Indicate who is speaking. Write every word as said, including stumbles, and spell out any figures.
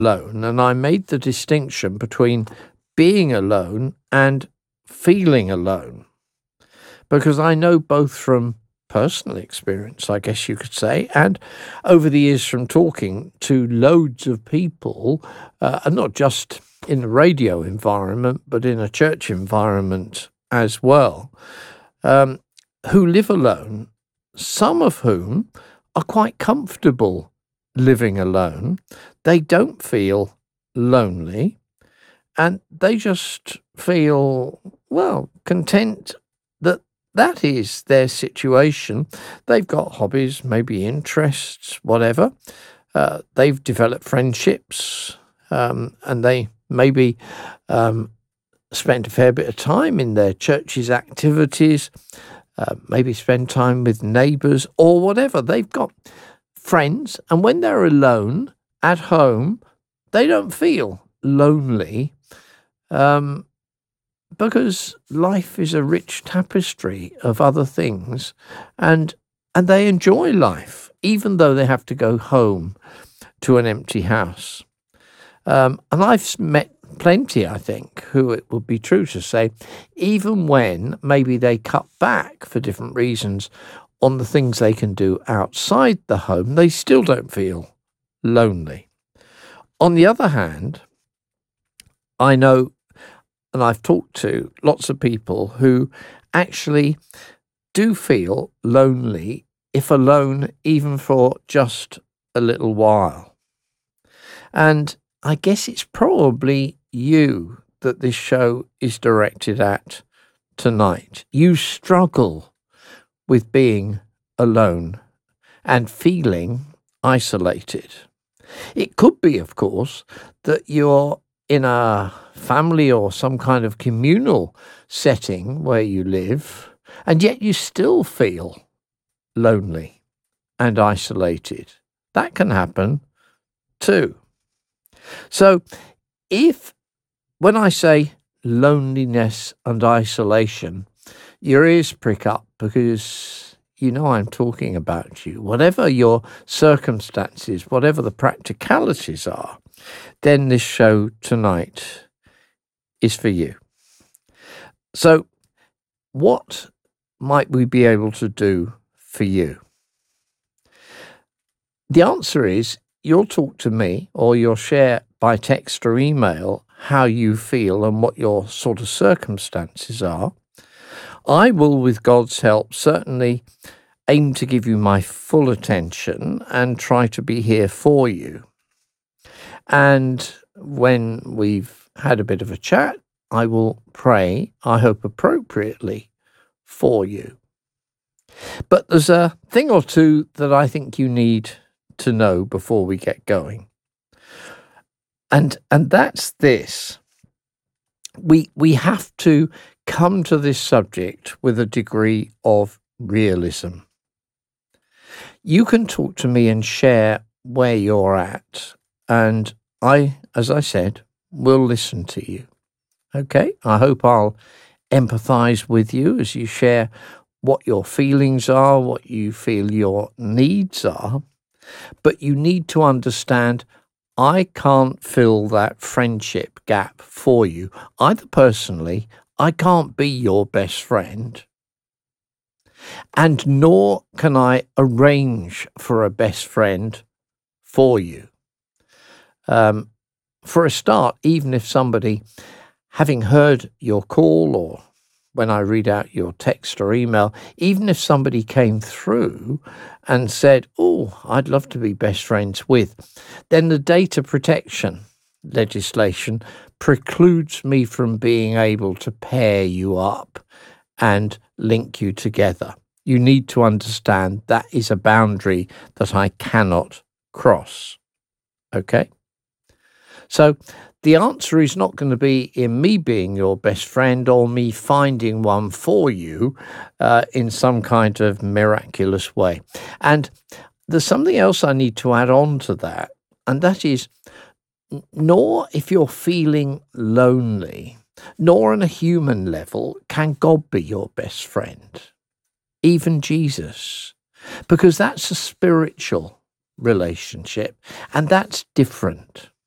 Speaker 1: alone, and I made the distinction between being alone and feeling alone, because I know both from personal experience, I guess you could say, and over the years from talking to loads of people, uh, and not just in the radio environment, but in a church environment as well, um, who live alone, some of whom are quite comfortable living alone. They don't feel lonely, and they just feel, well, content that that is their situation. They've got hobbies, maybe interests, whatever. Uh, they've developed friendships, um, and they maybe um, spend a fair bit of time in their church's activities, uh, maybe spend time with neighbours or whatever. They've got friends, and when they're alone at home, they don't feel lonely, um, because life is a rich tapestry of other things, and and they enjoy life, even though they have to go home to an empty house. Um, and I've met plenty, I think, who it would be true to say, even when maybe they cut back for different reasons on the things they can do outside the home, they still don't feel lonely. On the other hand, I know, and I've talked to lots of people who actually do feel lonely, if alone, even for just a little while. And I guess it's probably you that this show is directed at tonight. You struggle with being alone and feeling isolated. It could be, of course, that you're in a family or some kind of communal setting where you live, and yet you still feel lonely and isolated. That can happen too. So if, when I say loneliness and isolation, your ears prick up, because you know I'm talking about you. Whatever your circumstances, whatever the practicalities are, then this show tonight is for you. So what might we be able to do for you? The answer is, you'll talk to me, or you'll share by text or email how you feel and what your sort of circumstances are. I will, with God's help, certainly aim to give you my full attention and try to be here for you. And when we've had a bit of a chat, I will pray, I hope appropriately, for you. But there's a thing or two that I think you need to know before we get going. And and that's this. We we have to come to this subject with a degree of realism. You can talk to me and share where you're at, and I, as I said, will listen to you. Okay? I hope I'll empathize with you as you share what your feelings are, what you feel your needs are. But you need to understand, I can't fill that friendship gap for you. Either personally, I can't be your best friend, and nor can I arrange for a best friend for you. Um, for a start, even if somebody, having heard your call, or when I read out your text or email, even if somebody came through and said, oh, I'd love to be best friends with, then the data protection legislation precludes me from being able to pair you up and link you together. You need to understand that is a boundary that I cannot cross. Okay? So the answer is not going to be in me being your best friend or me finding one for you uh, in some kind of miraculous way. And there's something else I need to add on to that, and that is, nor if you're feeling lonely, nor on a human level, can God be your best friend, even Jesus, because that's a spiritual relationship, and that's different.